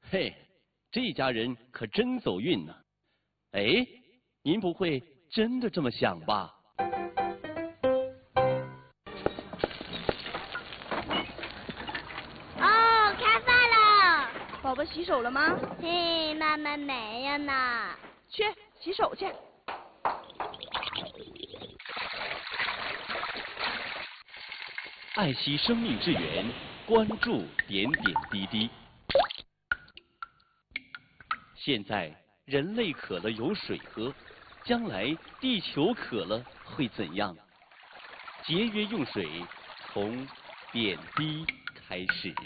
嘿，这家人可真走运呢。哎，您不会真的这么想吧？ 哦，开饭了。 宝宝洗手了吗？ 嘿，妈妈没有呢。 去洗手去。 爱惜生命之源，关注点点滴滴。现在人类渴了有水喝，将来地球渴了会怎样？节约用水，从点滴开始。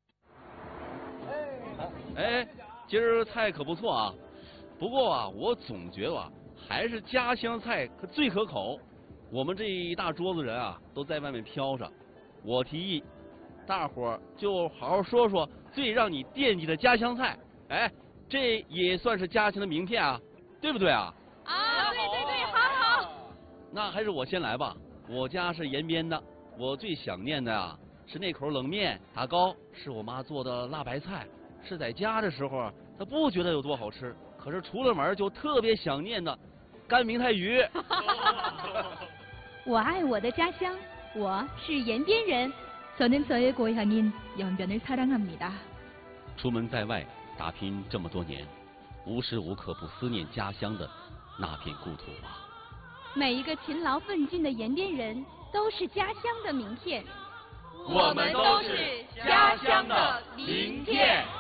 哎，今儿菜可不错啊，不过啊，我总觉得还是家乡菜最可口。我们这一大桌子人啊，都在外面飘着。我提议，大伙儿就好好说说最让你惦记的家乡菜。哎，这也算是家乡的名片啊，对不对啊？ 啊，对对对，好好。 那还是我先来吧。我家是延边的，我最想念的啊是那口冷面、打糕，是我妈做的辣白菜。是在家的时候，她不觉得有多好吃，可是出了门就特别想念的干明太鱼。 我爱我的家乡，我是延边人。저는 저의 고향인 연변을 사랑합니다. 出门在外打拼这么多年，无时无刻不思念家乡的那片故土啊！ 每一个勤劳奋进的延边人都是家乡的名片。 我们都是家乡的名片。